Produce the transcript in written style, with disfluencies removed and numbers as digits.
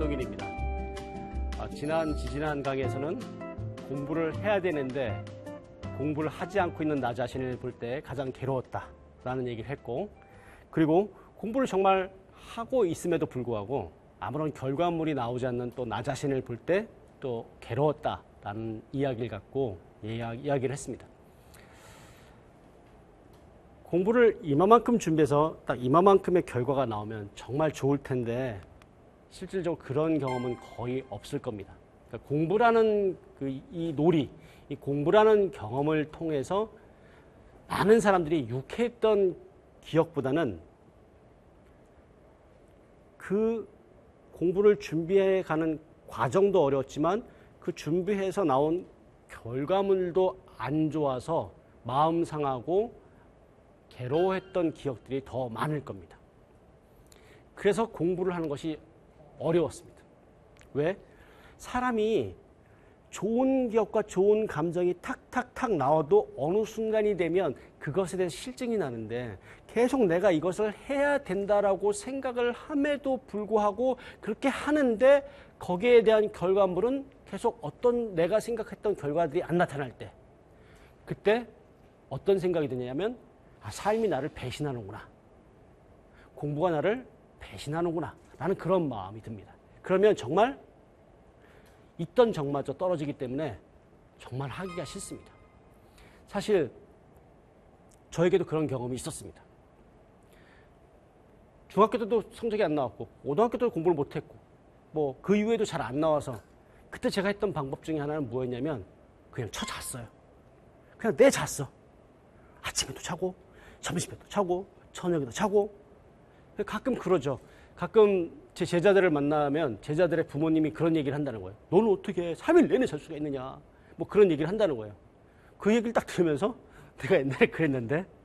김성일입니다. 지지난 강의에서는 공부를 해야 되는데 공부를 하지 않고 있는 나 자신을 볼 때 가장 괴로웠다라는 얘기를 했고, 그리고 공부를 정말 하고 있음에도 불구하고 아무런 결과물이 나오지 않는 또 나 자신을 볼 때 또 괴로웠다라는 이야기를 갖고 이야기를 했습니다. 공부를 이만큼 준비해서 딱 이만큼의 결과가 나오면 정말 좋을 텐데 실질적으로 그런 경험은 거의 없을 겁니다. 그러니까 공부라는 이 놀이, 이 공부라는 경험을 통해서 많은 사람들이 유쾌했던 기억보다는 그 공부를 준비해 가는 과정도 어려웠지만 그 준비해서 나온 결과물도 안 좋아서 마음 상하고 괴로워했던 기억들이 더 많을 겁니다. 그래서 공부를 하는 것이 어려웠습니다. 왜? 사람이 좋은 기억과 좋은 감정이 탁탁탁 나와도 어느 순간이 되면 그것에 대해서 실증이 나는데 계속 내가 이것을 해야 된다라고 생각을 함에도 불구하고 그렇게 하는데 거기에 대한 결과물은 계속 어떤 내가 생각했던 결과들이 안 나타날 때, 그때 어떤 생각이 드냐면 삶이 나를 배신하는구나, 공부가 나를 배신하는구나 라는 그런 마음이 듭니다. 그러면 정말 있던 정마저 떨어지기 때문에 정말 하기가 싫습니다. 사실 저에게도 그런 경험이 있었습니다. 중학교 때도 성적이 안 나왔고 고등학교 때도 공부를 못했고 뭐 그 이후에도 잘 안 나와서 그때 제가 했던 방법 중에 하나는 뭐였냐면 그냥 잤어요. 그냥 잤어. 아침에도 자고 점심에도 자고 저녁에도 자고. 가끔 그러죠. 가끔 제 제자들을 만나면 제자들의 부모님이 그런 얘기를 한다는 거예요. 너는 어떻게 3일 내내 잘 수가 있느냐, 뭐 그런 얘기를 한다는 거예요. 그 얘기를 딱 들으면서 내가 옛날에 그랬는데